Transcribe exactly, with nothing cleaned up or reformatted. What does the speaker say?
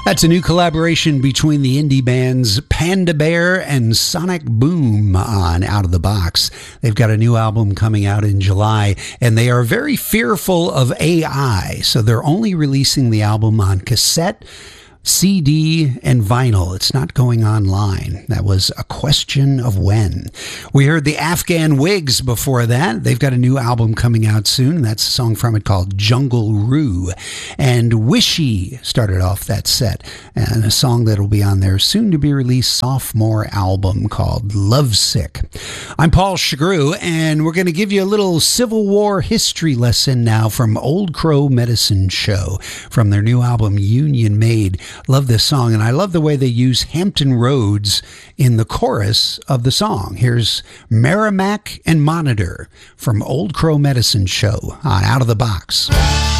That's a new collaboration between the indie bands Panda Bear and Sonic Boom on Out of the Box. They've got a new album coming out in July, and they are very fearful of A I, so they're only releasing the album on cassette, C D, and vinyl. It's not going online. That was A Question of When. We heard the Afghan Wigs before that. They've got a new album coming out soon. That's a song from it called Jungle Roo. And Wishy started off that set, and a song that'll be on their soon-to-be-released sophomore album called Lovesick. I'm Paul Shagru, and we're going to give you a little Civil War history lesson now from Old Crow Medicine Show from their new album Union Made. Love this song, and I love the way they use Hampton Roads in the chorus of the song. Here's Merrimack and Monitor from Old Crow Medicine Show on Out of the Box.